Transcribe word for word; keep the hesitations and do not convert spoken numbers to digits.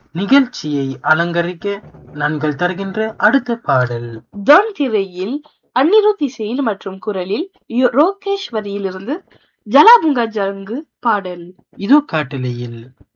நிகழ்ச்சியை அலங்கரிக்க நன்கள் தருகின்ற அடுத்த பாடல் டான் திரையில் அன்னிருத் இசையில் மற்றும் குரலில் யு- ரோகேஷ் வரியிலிருந்து ஜலாபுங்கா ஜங்கு பாடல். இது காட்டலையில்